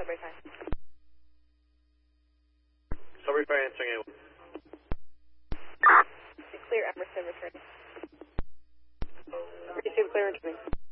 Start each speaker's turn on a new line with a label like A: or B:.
A: Subway 5.
B: Subway 5 answering A1.
A: Clear Emerson returning. Receive clear returning.